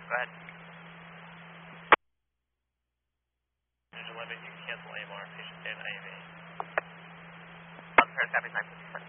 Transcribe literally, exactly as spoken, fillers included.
Go ahead. There's eleven, you can cancel A M R, patient stand I M A. Upstairs, copy nine fifty-seven.